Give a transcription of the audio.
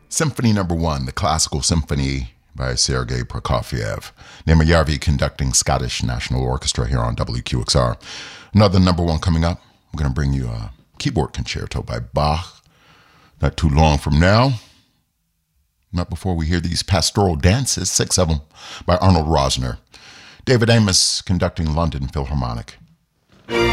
Symphony Number 1, the Classical Symphony by Sergei Prokofiev. Naima Yarvi conducting Scottish National Orchestra here on WQXR. Another number one coming up. I'm going to bring you a keyboard concerto by Bach. Not too long from now. Not before we hear these pastoral dances, 6 of them, by Arnold Rosner. David Amos conducting London Philharmonic.